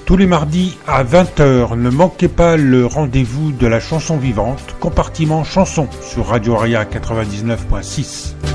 Tous les mardis à 20 h, ne manquez pas le rendez-vous de la chanson vivante, compartiment chanson sur Radio Aria 99.6.